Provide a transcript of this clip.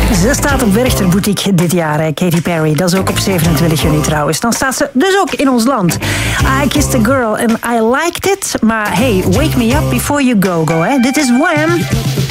Ze staat op Werchter Boutique dit jaar, hè, Katy Perry. Dat is ook op 27 juni trouwens. Dan staat ze dus ook in ons land. I Kissed a Girl and I Liked It. Maar hey, Wake Me Up Before You Go, hè. Dit is Wham!